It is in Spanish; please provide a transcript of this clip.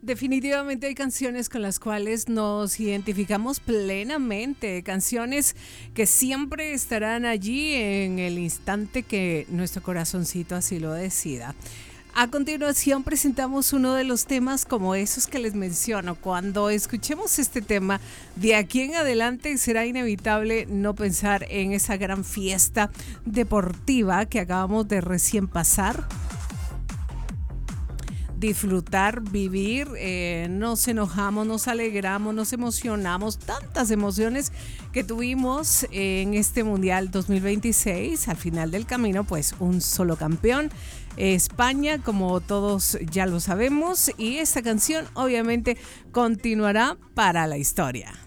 Definitivamente hay canciones con las cuales nos identificamos plenamente, canciones que siempre estarán allí en el instante que nuestro corazoncito así lo decida. A continuación presentamos uno de los temas como esos que les menciono. Cuando escuchemos este tema, de aquí en adelante será inevitable no pensar en esa gran fiesta deportiva que acabamos de recién pasar. Disfrutar, vivir, nos enojamos, nos alegramos, nos emocionamos, tantas emociones que tuvimos en este Mundial 2026. Al final del camino, pues un solo campeón, España, como todos ya lo sabemos, y esta canción obviamente continuará para la historia.